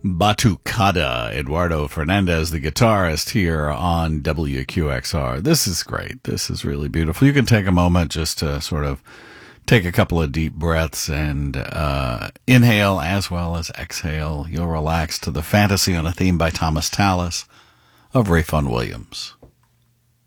Batucada, Eduardo Fernandez, the guitarist here on WQXR. This is great. This is really beautiful. You can take a moment just to sort of take a couple of deep breaths and inhale as well as exhale. You'll relax to the Fantasy on a Theme by Thomas Tallis of Rayfun Williams.